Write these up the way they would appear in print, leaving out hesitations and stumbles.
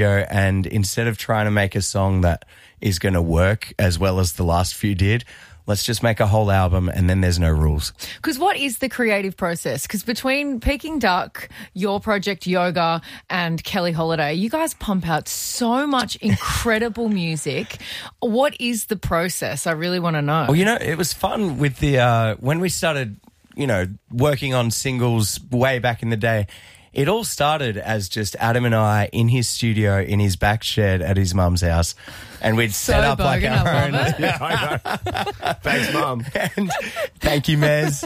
and instead of trying to make a song that is going to work as well as the last few did, let's just make a whole album and then there's no rules. Because what is the creative process? Because between Peking Duck, your project Yoga, and Kelly Holiday, you guys pump out so much incredible music. What is the process? I really want to know. Well, it was fun with the when we started, working on singles way back in the day. It all started as just Adam and I in his studio in his back shed at his mum's house, and we'd set up like our own. Yeah, I know. Thanks, Mum. And thank you, Mez.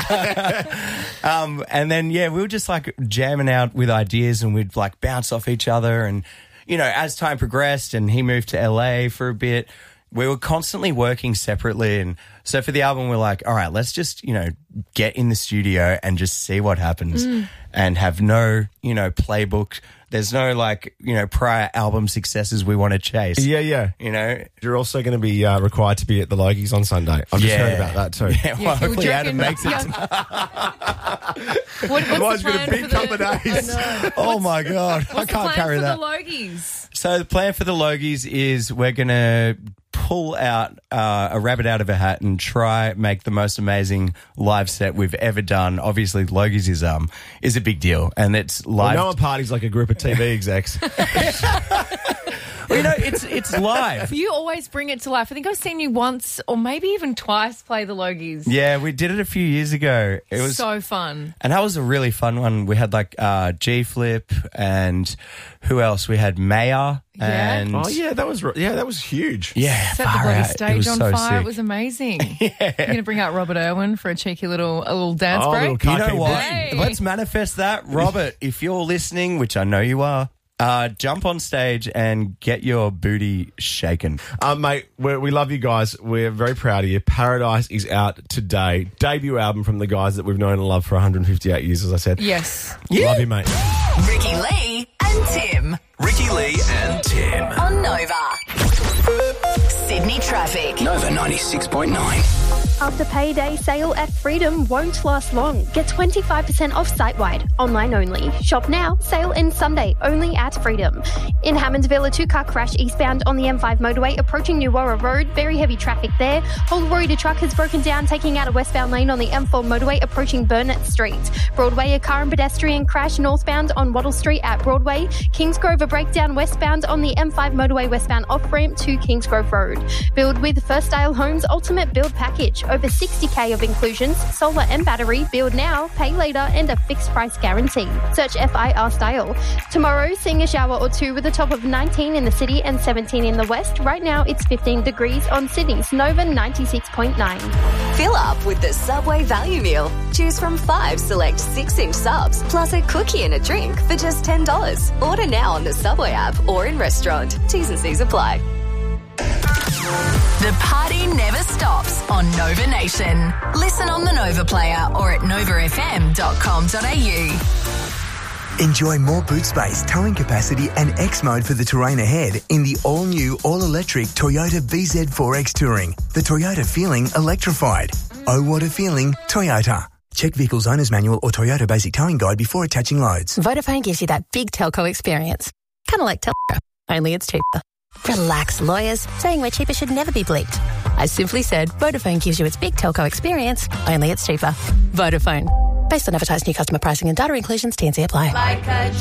And then we were just like jamming out with ideas, and we'd like bounce off each other. And as time progressed, and he moved to LA for a bit, we were constantly working separately. And so for the album, we're like, all right, let's just, get in the studio and just see what happens and have no, playbook. There's no prior album successes we want to chase. Yeah. You're also going to be required to be at the Logies on Sunday. I've just heard about that too. Yeah, well, hopefully Adam makes it. What's Otherwise, the plan been a big couple of days. Oh my God. I can't carry that. What's the plan for the Logies? So the plan for the Logies is we're going to pull out a rabbit out of a hat and try make the most amazing live set we've ever done. Obviously, Logies is a big deal, and it's live. No one parties like a group of TV execs. Well, it's live. You always bring it to life. I think I've seen you once or maybe even twice play the Logies. Yeah, we did it a few years ago. It was so fun. And that was a really fun one. We had G-Flip and who else? We had Maya. Yeah. And that was huge. Yeah, set the bloody stage on fire. Sick. It was amazing. You're going to bring out Robert Irwin for a cheeky little dance break? You know what? Hey. Let's manifest that. Robert, if you're listening, which I know you are, jump on stage and get your booty shaken. Mate, we love you guys. We're very proud of you. Paradise is out today. Debut album from the guys that we've known and loved for 158 years, as I said. Yes. Yeah. Love you, mate. Ricky Lee and Tim. Ricky Lee and Tim. On Nova. Sydney traffic. Nova 96.9. After payday, sale at Freedom won't last long. Get 25% off site-wide, online only. Shop now, sale ends Sunday, only at Freedom. In Hammondsville, a two-car crash eastbound on the M5 motorway approaching New Warra Road. Very heavy traffic there. Holroyd, a truck has broken down, taking out a westbound lane on the M4 motorway approaching Burnett Street. Broadway, a car and pedestrian crash northbound on Wattle Street at Broadway. Kingsgrove, a breakdown westbound on the M5 motorway westbound off-ramp to Kingsgrove Road. Build with Firstdale Homes Ultimate Build Package. Over 60k of inclusions, solar and battery. Build now, pay later, and a fixed price guarantee. Search FIR Style. Tomorrow, seeing a shower or two with a top of 19 in the city and 17 in the west. Right now, it's 15 degrees on Sydney's Nova 96.9. Fill up with the Subway value meal. Choose from 5 select 6-inch subs, plus a cookie and a drink for just $10. Order now on the Subway app or in restaurant. T's and C's apply. The party never stops on Nova Nation. Listen on the Nova Player or at novafm.com.au. Enjoy more boot space, towing capacity and X mode for the terrain ahead in the all-new, all-electric Toyota BZ4X Touring. The Toyota feeling electrified. Oh, what a feeling, Toyota. Check vehicle's owner's manual or Toyota basic towing guide before attaching loads. Vodafone gives you that big telco experience. Kind of like Telco, only it's cheaper. Relax, lawyers. Saying we're cheaper should never be bleeped. I simply said Vodafone gives you its big telco experience, only it's cheaper. Vodafone. Based on advertised new customer pricing and data inclusions, T&C apply. Like a